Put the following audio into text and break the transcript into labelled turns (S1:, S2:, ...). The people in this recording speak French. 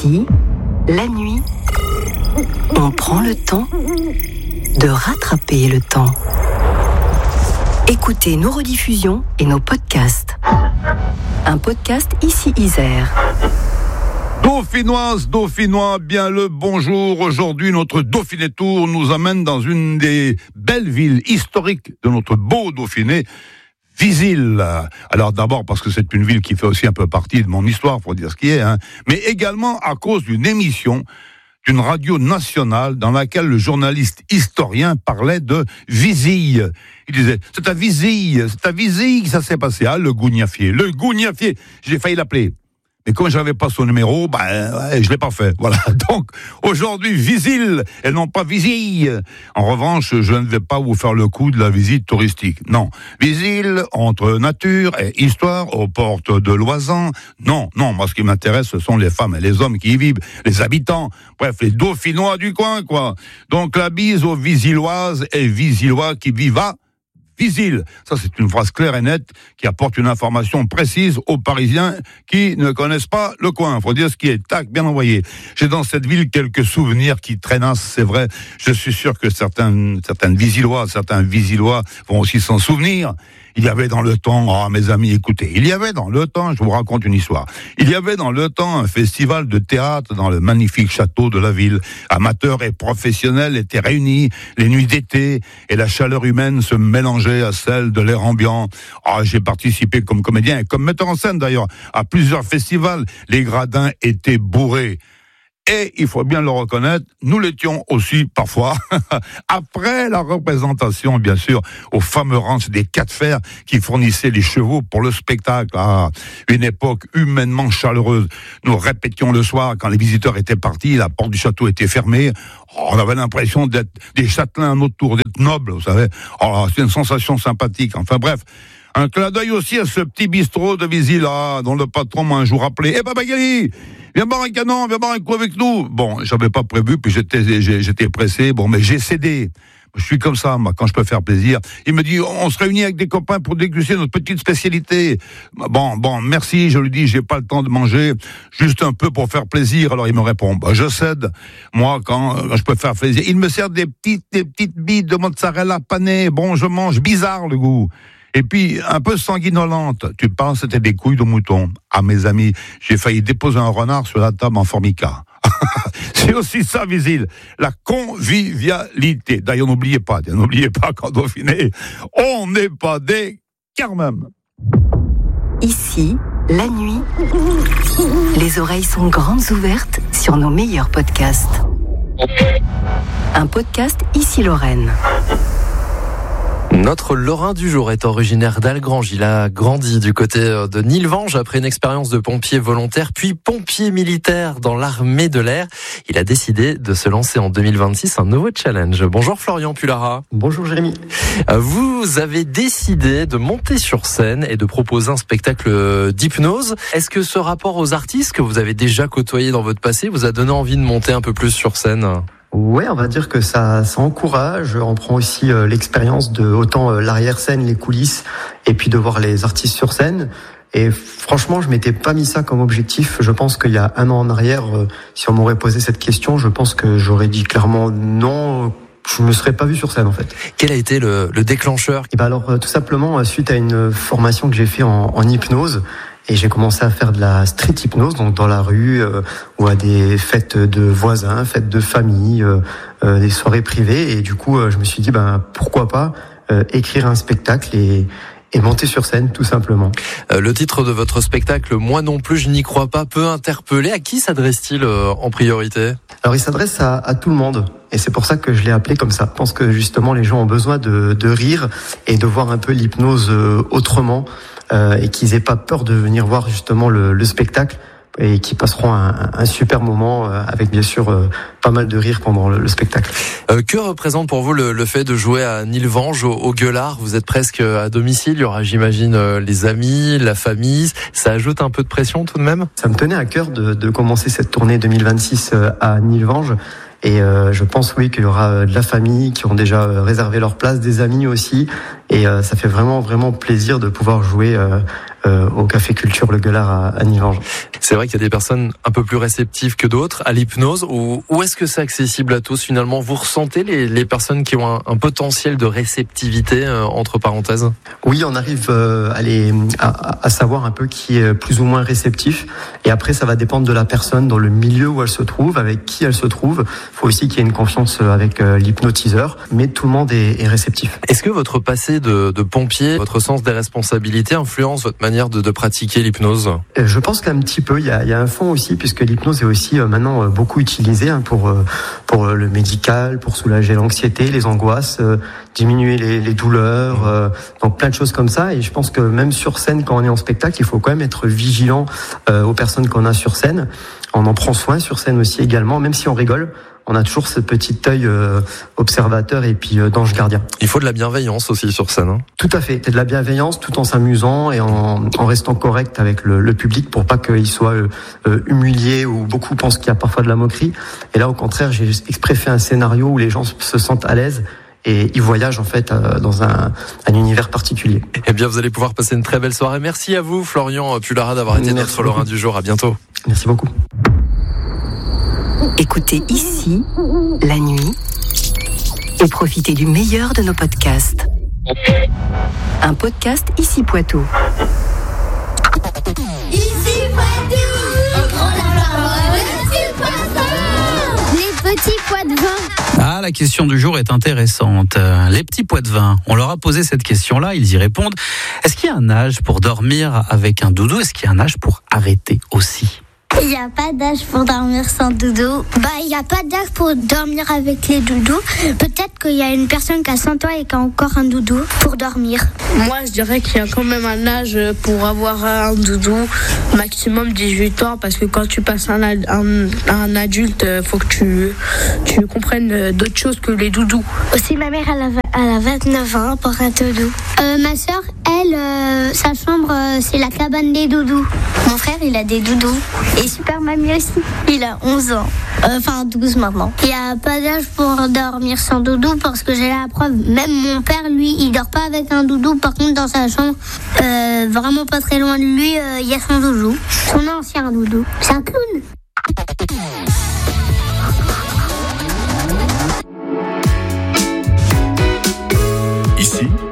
S1: Ici, la nuit, on prend le temps de rattraper le temps. Écoutez nos rediffusions et nos podcasts. Un podcast Ici Isère.
S2: Dauphinoises, Dauphinois, bien le bonjour. Aujourd'hui, notre Dauphiné Tour nous amène dans une des belles villes historiques de notre beau Dauphiné, Visil. Alors d'abord parce que c'est une ville qui fait aussi un peu partie de mon histoire, faut dire ce qui est, mais également à cause d'une émission d'une radio nationale dans laquelle le journaliste historien parlait de Visille. Il disait, c'est à Visille que ça s'est passé. Ah, le Gougnafier, j'ai failli l'appeler. Et comme j'avais pas son numéro, je l'ai pas fait. Voilà. Donc, aujourd'hui, Visil, et non pas Visille. En revanche, je ne vais pas vous faire le coup de la visite touristique. Non. Visil, entre nature et histoire, aux portes de Loisan. Non. Moi, ce qui m'intéresse, ce sont les femmes et les hommes qui y vivent, les habitants. Bref, les Dauphinois du coin, quoi. Donc, la bise aux Visilloises et Visillois qui vivent à Visil. Ça, c'est une phrase claire et nette qui apporte une information précise aux Parisiens qui ne connaissent pas le coin. Faut dire ce qui est. Tac, bien envoyé. J'ai dans cette ville quelques souvenirs qui traînassent, c'est vrai. Je suis sûr que certaines Visillois, certains Visillois vont aussi s'en souvenir. Il y avait dans le temps, mes amis, écoutez, je vous raconte une histoire. Il y avait dans le temps un festival de théâtre dans le magnifique château de la ville. Amateurs et professionnels étaient réunis les nuits d'été et la chaleur humaine se mélangeait à celle de l'air ambiant. J'ai participé comme comédien et comme metteur en scène d'ailleurs à plusieurs festivals. Les gradins étaient bourrés. Et, il faut bien le reconnaître, nous l'étions aussi parfois, après la représentation, bien sûr, au fameux ranch des 4 fers qui fournissaient les chevaux pour le spectacle. Une époque humainement chaleureuse. Nous répétions le soir, quand les visiteurs étaient partis, la porte du château était fermée. On avait l'impression d'être des châtelains à notre tour, d'être nobles, vous savez. C'est une sensation sympathique. Enfin bref. Un clin d'œil aussi à ce petit bistrot de Visil, dont le patron m'a un jour appelé. Bagali, viens boire un canon, viens boire un coup avec nous. Bon, j'avais pas prévu, puis j'étais pressé. Bon, mais j'ai cédé. Je suis comme ça, moi, quand je peux faire plaisir. Il me dit, on se réunit avec des copains pour déguster notre petite spécialité. Bon, merci, je lui dis, j'ai pas le temps de manger, juste un peu pour faire plaisir. Alors il me répond, je cède. Moi, quand je peux faire plaisir. Il me sert des petites billes de mozzarella panées. Bon, je mange, bizarre le goût. Et puis, un peu sanguinolente. Tu penses, c'était des couilles de mouton. Mes amis, j'ai failli déposer un renard sur la table en formica. C'est aussi ça, Visil. La convivialité. D'ailleurs, n'oubliez pas qu'en Dauphiné, on n'est pas des carmèmes.
S1: Ici, la nuit, les oreilles sont grandes ouvertes sur nos meilleurs podcasts. Un podcast Ici Lorraine.
S3: Notre Lorrain du jour est originaire d'Algrange. Il a grandi du côté de Nilvange après une expérience de pompier volontaire, puis pompier militaire dans l'armée de l'air. Il a décidé de se lancer en 2026 un nouveau challenge. Bonjour Florian Pulara.
S4: Bonjour Jérémy.
S3: Vous avez décidé de monter sur scène et de proposer un spectacle d'hypnose. Est-ce que ce rapport aux artistes que vous avez déjà côtoyés dans votre passé vous a donné envie de monter un peu plus sur scène ?
S4: Ouais, on va dire que ça encourage. On prend aussi l'expérience de autant l'arrière-scène, les coulisses, et puis de voir les artistes sur scène. Et franchement, je m'étais pas mis ça comme objectif. Je pense qu'il y a 1 an en arrière, si on m'aurait posé cette question, je pense que j'aurais dit clairement non. Je me serais pas vu sur scène en fait.
S3: Quel a été le déclencheur ?
S4: Alors tout simplement suite à une formation que j'ai fait en hypnose. Et j'ai commencé à faire de la street hypnose, donc dans la rue, ou à des fêtes de voisins, fêtes de famille, des soirées privées. Et du coup, je me suis dit, pourquoi pas écrire un spectacle et monter sur scène, tout simplement.
S3: Le titre de votre spectacle, Moi non plus, je n'y crois pas, peut interpeller. À qui s'adresse-t-il en priorité ?
S4: Alors, il s'adresse à tout le monde. Et c'est pour ça que je l'ai appelé comme ça. Je pense que justement, les gens ont besoin de rire et de voir un peu l'hypnose autrement. Et qu'ils aient pas peur de venir voir justement le spectacle et qu'ils passeront un super moment avec bien sûr pas mal de rire pendant le spectacle.
S3: Que représente pour vous le fait de jouer à Nilvange au Gueulard ? Vous êtes presque à domicile, il y aura j'imagine les amis, la famille, ça ajoute un peu de pression tout de même ?
S4: Ça me tenait à cœur de commencer cette tournée 2026 à Nilvange. Et je pense oui qu'il y aura de la famille qui ont déjà réservé leur place, des amis aussi. Et ça fait vraiment plaisir de pouvoir jouer au Café Culture Le Gueulard à Nilvange.
S3: C'est vrai qu'il y a des personnes un peu plus réceptives que d'autres à l'hypnose, ou est-ce que c'est accessible à tous finalement? Vous ressentez les personnes qui ont un potentiel de réceptivité, entre parenthèses?
S4: Oui, on arrive à savoir un peu qui est plus ou moins réceptif, et après ça va dépendre de la personne, dans le milieu où elle se trouve, avec qui elle se trouve. Il faut aussi qu'il y ait une confiance avec l'hypnotiseur, mais tout le monde est réceptif.
S3: Est-ce que votre passé de pompier, votre sens des responsabilités influence votre manière de pratiquer l'hypnose?
S4: Je pense qu'un petit peu, il y a un fond aussi, puisque l'hypnose est aussi maintenant beaucoup utilisée pour le médical, pour soulager l'anxiété, les angoisses, diminuer les douleurs, donc plein de choses comme ça. Et je pense que même sur scène, quand on est en spectacle, il faut quand même être vigilant aux personnes qu'on a sur scène. On en prend soin sur scène aussi également, même si on rigole. On a toujours ce petit œil observateur et puis d'ange gardien.
S3: Il faut de la bienveillance aussi sur scène.
S4: Tout à fait, c'est de la bienveillance tout en s'amusant et en restant correct avec le public pour pas qu'il soit humilié, ou beaucoup pensent qu'il y a parfois de la moquerie. Et là, au contraire, j'ai exprès fait un scénario où les gens se sentent à l'aise et ils voyagent en fait dans un univers particulier.
S3: Eh bien, vous allez pouvoir passer une très belle soirée. Merci à vous, Florian Pullara, d'avoir été notre Lorrain du jour. À bientôt.
S4: Merci beaucoup.
S1: Écoutez ici, la nuit, et profitez du meilleur de nos podcasts. Un podcast Ici Poitou.
S5: Ici Poitou, les petits pois de vin.
S6: Ah, la question du jour est intéressante. Les petits pois de vin, on leur a posé cette question-là, ils y répondent. Est-ce qu'il y a un âge pour dormir avec un doudou? Est-ce qu'il y a un âge pour arrêter aussi?
S5: Il n'y a pas d'âge pour dormir sans doudou. Il n'y a pas d'âge pour dormir avec les doudous. Peut-être qu'il y a une personne qui a 100 ans et qui a encore un doudou pour dormir.
S7: Moi, je dirais qu'il y a quand même un âge pour avoir un doudou, maximum 18 ans, parce que quand tu passes un adulte, faut que tu comprennes d'autres choses que les doudous.
S5: Aussi, ma mère, elle a 29 ans pour un doudou. Ma soeur, elle, sa chambre, c'est la cabane des doudous. Mon frère, il a des doudous. Et Super Mamie aussi, il a 11 ans. 12 maintenant. Il n'y a pas d'âge pour dormir sans doudou, parce que j'ai la preuve. Même mon père, lui, il dort pas avec un doudou. Par contre, dans sa chambre, vraiment pas très loin de lui, il y a son doudou. Son ancien doudou. C'est un clown.
S8: Ici,